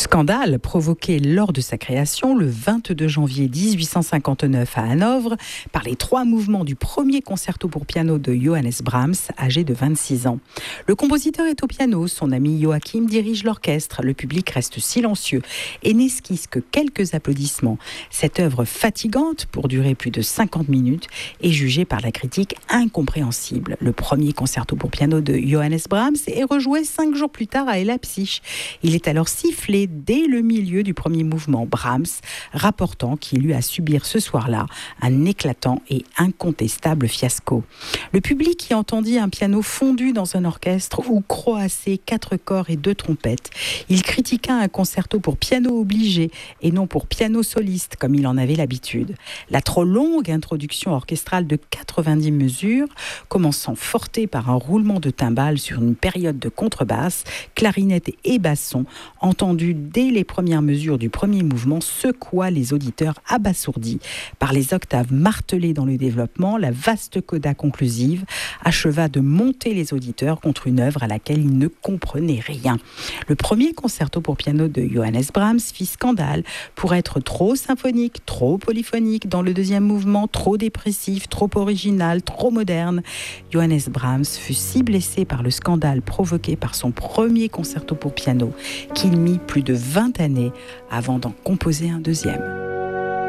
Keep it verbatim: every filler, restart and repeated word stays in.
Scandale provoqué lors de sa création le vingt-deux janvier dix-huit cent cinquante-neuf à Hanovre par les trois mouvements du premier concerto pour piano de Johannes Brahms, âgé de vingt-six ans. Le compositeur est au piano, son ami Joachim dirige l'orchestre, le public reste silencieux et n'esquisse que quelques applaudissements. Cette œuvre fatigante, pour durer plus de cinquante minutes, est jugée par la critique incompréhensible. Le premier concerto pour piano de Johannes Brahms est rejoué cinq jours plus tard à Leipzig. Il est alors sifflé dès le milieu du premier mouvement, Brahms rapportant qu'il eut à subir ce soir-là un éclatant et incontestable fiasco. Le public y entendit un piano fondu dans un orchestre où croassaient quatre corps et deux trompettes. Il critiqua un concerto pour piano obligé et non pour piano soliste comme il en avait l'habitude. La trop longue introduction orchestrale de quatre-vingt-dix mesures, commençant fortée par un roulement de timbales sur une période de contrebasse, clarinette et basson, entendu dès les premières mesures du premier mouvement, secoua les auditeurs abasourdis. Par les octaves martelées dans le développement, la vaste coda conclusive acheva de monter les auditeurs contre une œuvre à laquelle ils ne comprenaient rien. Le premier concerto pour piano de Johannes Brahms fit scandale pour être trop symphonique, trop polyphonique, dans le deuxième mouvement trop dépressif, trop original, trop moderne. Johannes Brahms fut si blessé par le scandale provoqué par son premier concerto pour piano qu'il mit plus de vingt années avant d'en composer un deuxième.